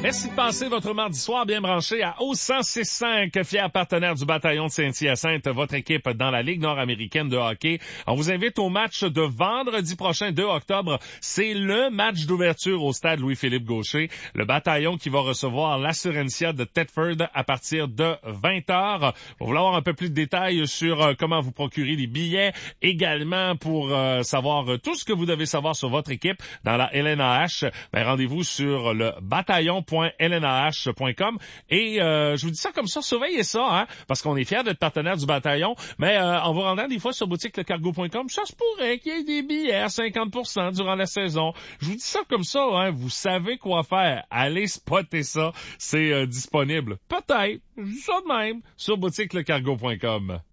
Merci de passer votre mardi soir bien branché à O1065, fier partenaire du bataillon de Saint-Hyacinthe, votre équipe dans la Ligue nord-américaine de hockey. On vous invite au match de vendredi prochain, 2 octobre. C'est le match d'ouverture au stade Louis-Philippe Gaucher. Le bataillon qui va recevoir l'Assurencia de Thetford à partir de 20h. Pour vouloir avoir un peu plus de détails sur comment vous procurer les billets, également pour savoir tout ce que vous devez savoir sur votre équipe dans la LNAH, rendez-vous sur le bataillon.lnah.com et je vous dis ça comme ça, surveillez ça, hein, parce qu'on est fiers d'être partenaire du bataillon, mais en vous rendant des fois sur boutiquelecargo.com, ça se pourrait qu'il y ait des billets à 50% durant la saison. Je vous dis ça comme ça, hein, vous savez quoi faire. Allez spotter ça, c'est disponible. Peut-être, je dis ça de même, sur boutiquelecargo.com.